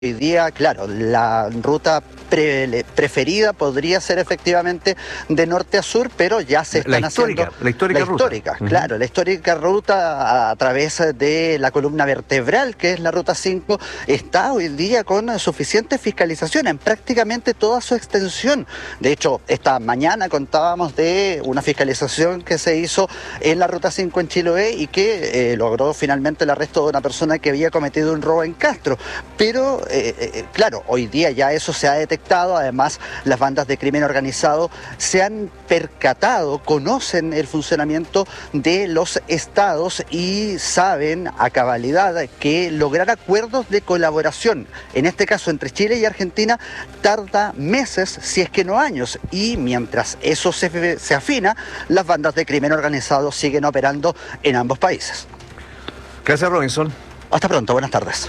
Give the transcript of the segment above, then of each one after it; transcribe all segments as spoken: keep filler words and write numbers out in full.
Hoy día, claro, la ruta pre, preferida podría ser efectivamente de norte a sur, pero ya se están la histórica, haciendo... La histórica la ruta. Histórica, claro, uh-huh. La histórica ruta a, a través de la columna vertebral, que es la ruta cinco, está hoy día con suficiente fiscalización en prácticamente toda su extensión. De hecho, esta mañana contábamos de una fiscalización que se hizo en la ruta cinco en Chiloé y que eh, logró finalmente el arresto de una persona que había cometido un robo en Castro. Pero... Eh, eh, claro, hoy día ya eso se ha detectado, además las bandas de crimen organizado se han percatado, conocen el funcionamiento de los estados y saben a cabalidad que lograr acuerdos de colaboración, en este caso entre Chile y Argentina, tarda meses, si es que no años, y mientras eso se, se afina, las bandas de crimen organizado siguen operando en ambos países. Gracias, Robinson. Hasta pronto, buenas tardes.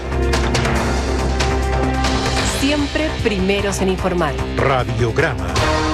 Siempre primeros en informar. Radiograma.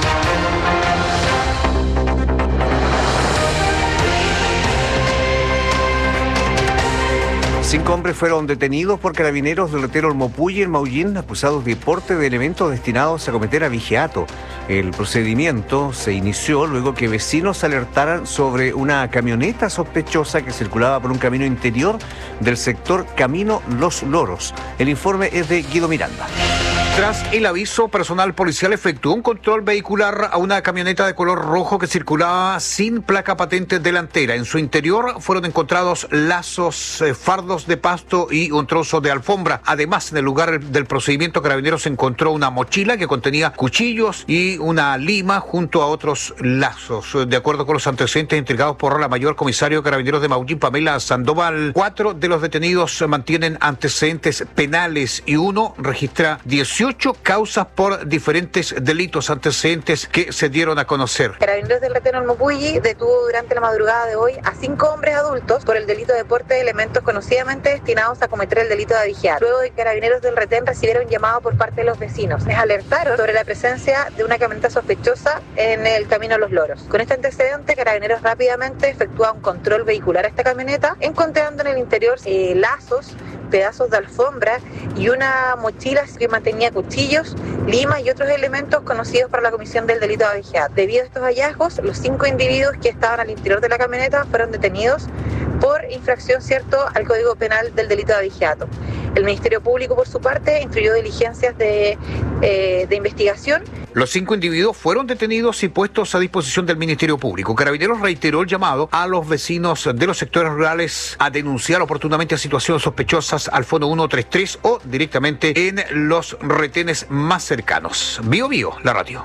Cinco hombres fueron detenidos por carabineros del retero Olmopuyi en Maullín, acusados de porte de elementos destinados a cometer abigeato. El procedimiento se inició luego que vecinos alertaran sobre una camioneta sospechosa que circulaba por un camino interior del sector Camino Los Loros. El informe es de Guido Miranda. Tras el aviso, personal policial efectuó un control vehicular a una camioneta de color rojo que circulaba sin placa patente delantera. En su interior fueron encontrados lazos, eh, fardos de pasto y un trozo de alfombra. Además, en el lugar del procedimiento, Carabineros encontró una mochila que contenía cuchillos y una lima junto a otros lazos. De acuerdo con los antecedentes entregados por la mayor comisario de Carabineros de Maullín, Pamela Sandoval, cuatro de los detenidos mantienen antecedentes penales y uno registra dieciocho causas por diferentes delitos antecedentes que se dieron a conocer. Carabineros del retén Olmopuyi detuvo durante la madrugada de hoy a cinco hombres adultos por el delito de porte de elementos conocidamente destinados a cometer el delito de abigear. Luego de Carabineros del retén recibieron llamado por parte de los vecinos. Les alertaron sobre la presencia de una camioneta sospechosa en el camino Los Loros. Con este antecedente, Carabineros rápidamente efectúa un control vehicular a esta camioneta, encontrando en el interior eh, lazos, pedazos de alfombra y una mochila que mantenía cuchillos, lima y otros elementos conocidos para la comisión del delito de abigeato. Debido a estos hallazgos, los cinco individuos que estaban al interior de la camioneta fueron detenidos por infracción, cierto, al Código Penal del delito de abigeato. El Ministerio Público, por su parte, instruyó diligencias de, eh, de investigación. Los cinco individuos fueron detenidos y puestos a disposición del Ministerio Público. Carabineros reiteró el llamado a los vecinos de los sectores rurales a denunciar oportunamente situaciones sospechosas al Fondo ciento treinta y tres o directamente en los retenes más cercanos. Bio Bio, la radio.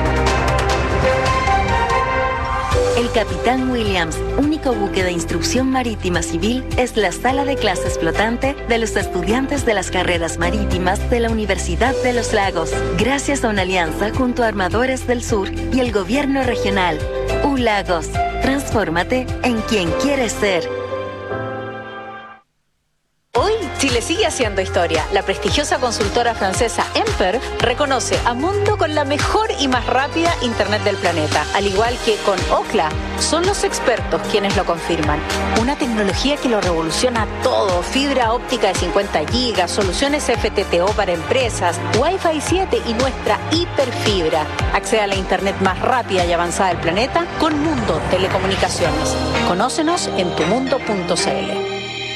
El Capitán Williams, único buque de instrucción marítima civil, es la sala de clases flotante de los estudiantes de las carreras marítimas de la Universidad de los Lagos, gracias a una alianza junto a Armadores del Sur y el gobierno regional. U Lagos, transfórmate en quien quieres ser. Hoy, Chile sigue haciendo historia. La prestigiosa consultora francesa Emper reconoce a Mundo con la mejor y más rápida Internet del planeta. Al igual que con Ookla, son los expertos quienes lo confirman. Una tecnología que lo revoluciona todo. Fibra óptica de cincuenta gigas, soluciones F T T O para empresas, Wi-Fi siete y nuestra hiperfibra. Accede a la Internet más rápida y avanzada del planeta con Mundo Telecomunicaciones. Conócenos en tu mundo punto c l.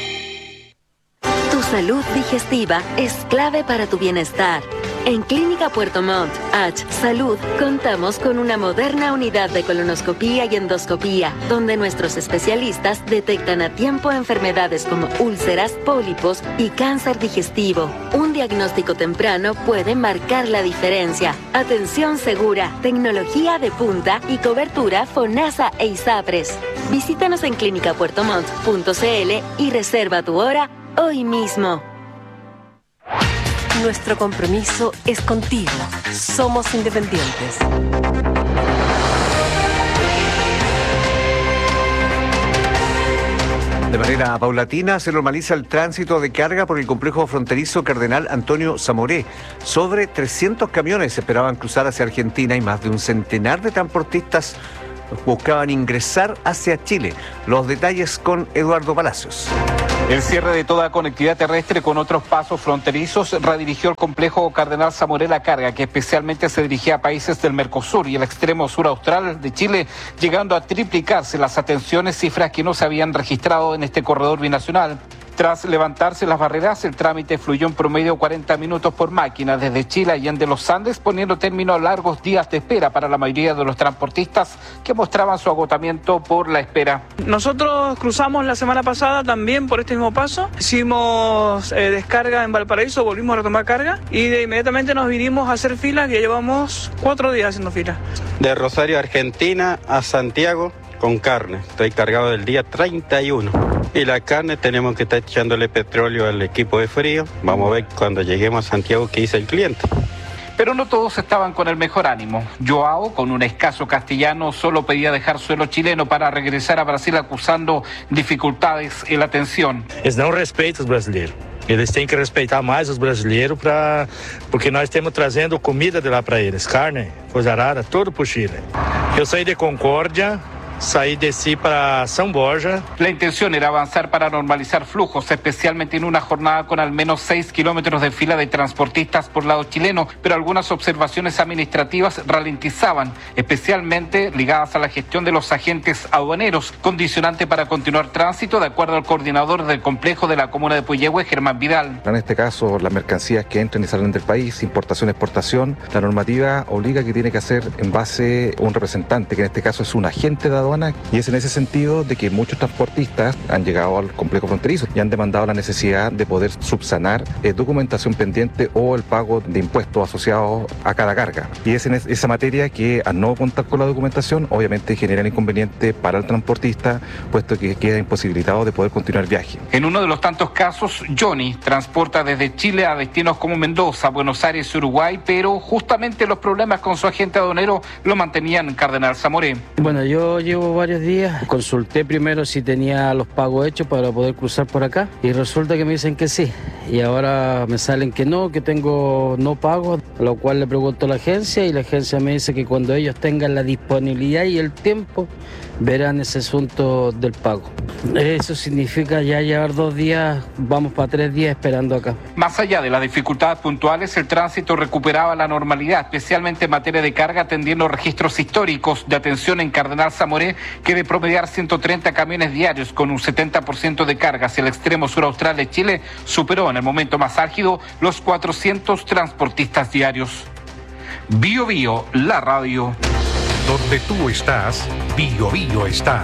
Tu salud digestiva es clave para tu bienestar. En Clínica Puerto Montt, H Salud, contamos con una moderna unidad de colonoscopía y endoscopía, donde nuestros especialistas detectan a tiempo enfermedades como úlceras, pólipos y cáncer digestivo. Un diagnóstico temprano puede marcar la diferencia. Atención segura, tecnología de punta y cobertura FONASA e ISAPRES. Visítanos en clínica puerto montt punto c l y reserva tu hora hoy mismo. Nuestro compromiso es contigo. Somos independientes. De manera paulatina se normaliza el tránsito de carga por el complejo fronterizo Cardenal Antonio Zamoré. Sobre trescientos camiones esperaban cruzar hacia Argentina y más de un centenar de transportistas buscaban ingresar hacia Chile. Los detalles con Eduardo Palacios. El cierre de toda conectividad terrestre con otros pasos fronterizos redirigió el complejo Cardenal Zamoré la carga, que especialmente se dirigía a países del Mercosur y el extremo sur austral de Chile, llegando a triplicarse las atenciones, cifras que no se habían registrado en este corredor binacional. Tras levantarse las barreras, el trámite fluyó en promedio cuarenta minutos por máquina desde Chile a Allende los Andes, poniendo término a largos días de espera para la mayoría de los transportistas que mostraban su agotamiento por la espera. Nosotros cruzamos la semana pasada también por este mismo paso, hicimos eh, descarga en Valparaíso, volvimos a retomar carga y de inmediatamente nos vinimos a hacer fila, que llevamos cuatro días haciendo fila. De Rosario, Argentina a Santiago con carne, estoy cargado del día treinta y uno. Y la carne tenemos que estar echándole petróleo al equipo de frío. Vamos a ver cuando lleguemos a Santiago qué dice el cliente. Pero no todos estaban con el mejor ánimo. Joao, con un escaso castellano, solo pedía dejar suelo chileno para regresar a Brasil, acusando dificultades en la atención. Eles não respeitam os brasileiros. Eles têm que respeitar mais os brasileiros, pra... porque nós estamos trazendo comida de lá para eles, carne, coisa rara, tudo para o Chile. Eu saí de Concórdia, saí de sí para San Borja. La intención era avanzar para normalizar flujos, especialmente en una jornada con al menos seis kilómetros de fila de transportistas por lado chileno, pero algunas observaciones administrativas ralentizaban, especialmente ligadas a la gestión de los agentes aduaneros, condicionante para continuar tránsito, de acuerdo al coordinador del complejo de la comuna de Puyehue, Germán Vidal. En este caso, las mercancías que entran y salen del país, importación, exportación, la normativa obliga que tiene que hacer en base a un representante, que en este caso es un agente de aduana, y es en ese sentido de que muchos transportistas han llegado al complejo fronterizo y han demandado la necesidad de poder subsanar eh, documentación pendiente o el pago de impuestos asociados a cada carga. Y es en es, esa materia que, al no contar con la documentación, obviamente genera el inconveniente para el transportista, puesto que queda imposibilitado de poder continuar el viaje. En uno de los tantos casos, Johnny transporta desde Chile a destinos como Mendoza, Buenos Aires y Uruguay, pero justamente los problemas con su agente aduanero lo mantenían en Cardenal Zamoré. Bueno, yo llevo varios días, consulté primero si tenía los pagos hechos para poder cruzar por acá y resulta que me dicen que sí y ahora me salen que no, que tengo no pago, a lo cual le pregunto a la agencia y la agencia me dice que cuando ellos tengan la disponibilidad y el tiempo verán ese asunto del pago. Eso significa ya llevar dos días, vamos para tres días esperando acá. Más allá de las dificultades puntuales, el tránsito recuperaba la normalidad, especialmente en materia de carga, atendiendo registros históricos de atención en Cardenal Zamoré, que de promediar ciento treinta camiones diarios con un setenta por ciento de carga hacia el extremo sur austral de Chile, superó en el momento más álgido los cuatrocientos transportistas diarios. Bio Bio, la radio. Donde tú estás, Bio Bio está.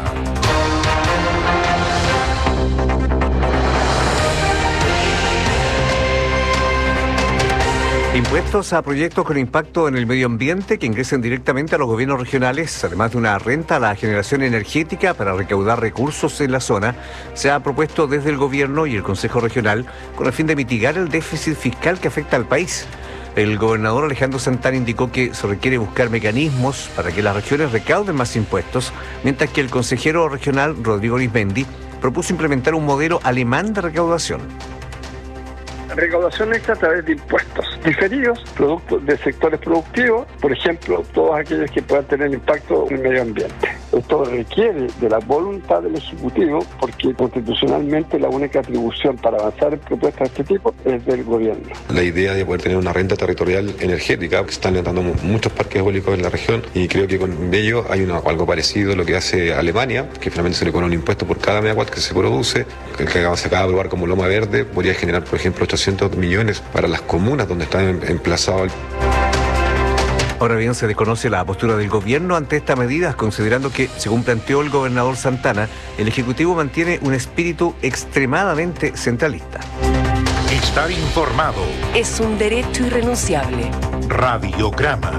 Impuestos a proyectos con impacto en el medio ambiente que ingresen directamente a los gobiernos regionales, además de una renta a la generación energética para recaudar recursos en la zona, se ha propuesto desde el gobierno y el Consejo Regional con el fin de mitigar el déficit fiscal que afecta al país. El gobernador Alejandro Santana indicó que se requiere buscar mecanismos para que las regiones recauden más impuestos, mientras que el consejero regional Rodrigo Arizmendi propuso implementar un modelo alemán de recaudación. Recaudación extra a través de impuestos diferidos, productos de sectores productivos, por ejemplo, todos aquellos que puedan tener impacto en el medio ambiente. Esto requiere de la voluntad del Ejecutivo, porque constitucionalmente la única atribución para avanzar en propuestas de este tipo es del gobierno. La idea de poder tener una renta territorial energética, que están levantando muchos parques eólicos en la región, y creo que con ello hay una, algo parecido a lo que hace Alemania, que finalmente se le cobra un impuesto por cada megawatt que se produce, que se acaba de aprobar como Loma Verde, podría generar, por ejemplo, ochocientos millones para las comunas donde están emplazados. Ahora bien, se desconoce la postura del gobierno ante estas medidas, considerando que, según planteó el gobernador Santana, el Ejecutivo mantiene un espíritu extremadamente centralista. Estar informado es un derecho irrenunciable. Radiograma.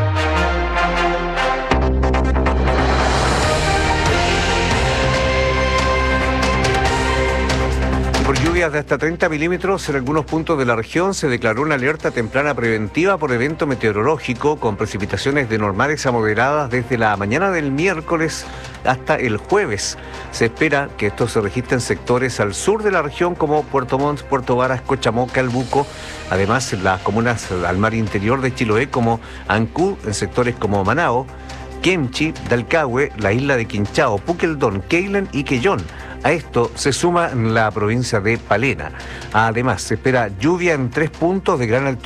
Por lluvias de hasta treinta milímetros en algunos puntos de la región se declaró una alerta temprana preventiva por evento meteorológico con precipitaciones de normales a moderadas desde la mañana del miércoles hasta el jueves. Se espera que esto se registre en sectores al sur de la región como Puerto Montt, Puerto Varas, Cochamó, Calbuco. Además, en las comunas al mar interior de Chiloé como Ancud, en sectores como Manao, Kemchi, Dalcahue, la isla de Quinchao, Puqueldón, Keilen y Quellón, A esto se suma la provincia de Palena. Además, se espera lluvia en tres puntos de gran altura